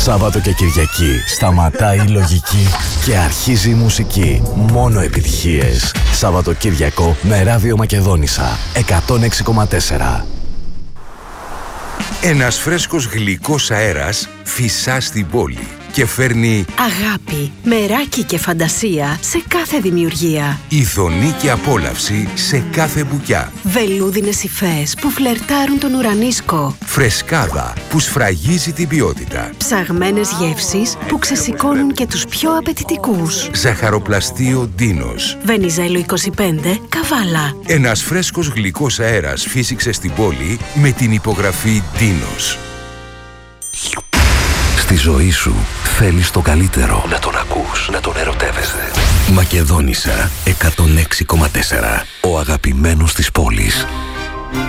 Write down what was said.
Σάββατο και Κυριακή σταματάει η λογική και αρχίζει η μουσική. Μόνο επιτυχίες. Σαββατοκύριακο με Ράδιο Μακεδόνισσα 106,4. Ένας φρέσκος γλυκός αέρας φυσά στην πόλη και φέρνει αγάπη, μεράκι και φαντασία σε κάθε δημιουργία. ειδονή και απόλαυση σε κάθε μπουκιά. Βελούδινες υφές που φλερτάρουν τον ουρανίσκο. Φρεσκάδα που σφραγίζει την ποιότητα. Ψαγμένες γεύσεις που ξεσηκώνουν και τους πιο απαιτητικούς. Ζαχαροπλαστείο Ντίνος. Βενιζέλο 25, Καβάλα. Ένας φρέσκος γλυκός αέρας φύσηξε στην πόλη με την υπογραφή Ντίνος. Στη ζωή σου θέλεις το καλύτερο. Να τον ακούς, να τον ερωτεύεσαι. Μακεδόνισσα 106,4. Ο αγαπημένος της πόλης.